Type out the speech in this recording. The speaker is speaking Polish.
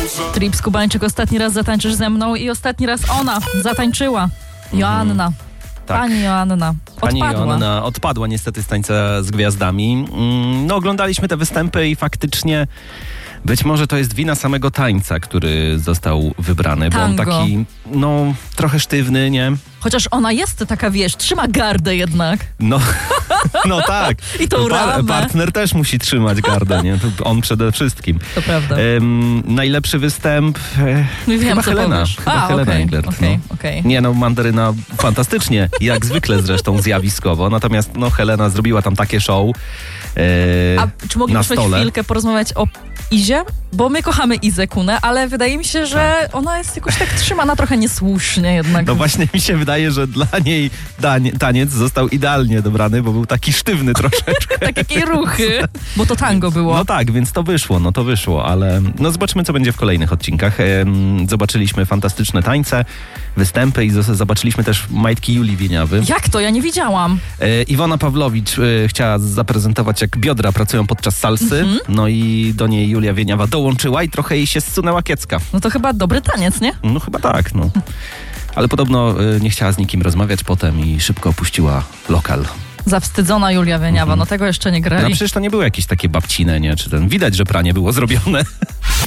Trips Kubańczyk, ostatni raz zatańczysz ze mną i ostatni raz ona zatańczyła. Joanna. Tak. Pani Joanna. Pani Odpadła. Joanna odpadła niestety z Tańca z Gwiazdami. No, oglądaliśmy te występy i faktycznie być może to jest wina samego tańca, który został wybrany, bo on Tango. taki, no, trochę sztywny, nie? Chociaż ona jest taka, wiesz, trzyma gardę jednak. No, no tak. I tą ramę. Partner też musi trzymać gardę, nie? To on przede wszystkim. To prawda. Najlepszy występ Wiem, chyba co Helena. powiesz. Chyba Helena okej, Englert. okej. Nie no, Mandaryna fantastycznie, jak zwykle zresztą zjawiskowo, natomiast no Helena zrobiła tam takie show A czy na moglibyśmy stole. chwilkę porozmawiać o Izie? Bo my kochamy Izę Kunę, ale wydaje mi się, że ona jest jakoś tak trzymana trochę niesłusznie jednak. No właśnie mi się wydaje, że dla niej taniec został idealnie dobrany, bo był taki sztywny troszeczkę. Tak, jakie ruchy. Bo to tango było. No tak, więc to wyszło, ale no zobaczymy, co będzie w kolejnych odcinkach. Zobaczyliśmy fantastyczne tańce, występy i zobaczyliśmy też majtki Julii Wieniawy. Jak to? Ja nie widziałam. Iwona Pawlowicz chciała zaprezentować, jak biodra pracują podczas salsy, no i do niej Julia Wieniawa dołączyła i trochę jej się zsunęła kiecka. No to chyba dobry taniec, nie? No chyba tak, no. Ale podobno nie chciała z nikim rozmawiać potem i szybko opuściła lokal. Zawstydzona Julia Wieniawa, no tego jeszcze nie grali. No przecież to nie były jakieś takie babcine, nie? Czy widać, że pranie było zrobione.